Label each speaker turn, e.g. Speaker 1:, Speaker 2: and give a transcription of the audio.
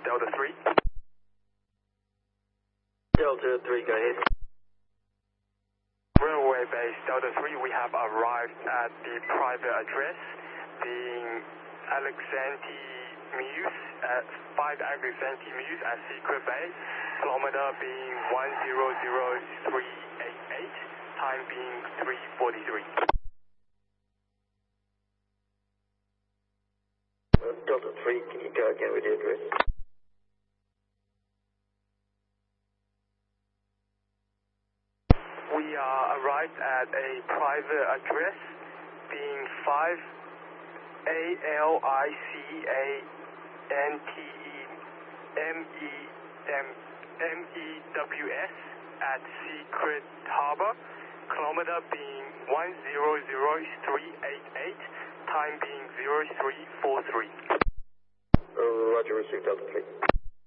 Speaker 1: Delta 3.
Speaker 2: Delta 3, go ahead.
Speaker 1: Railway base Delta 3, we have arrived at the private address being Alexandre Mews at 5 Alexandre Mews at Secret Bay, kilometer being 100388, time being 3:43.
Speaker 2: Delta 3, can you go again with the address?
Speaker 1: We are arrived at a private address being 5 ALICANTEMEWS at Secret Harbor, kilometer being 100388, time being 0343.
Speaker 2: Roger, received Delta 3.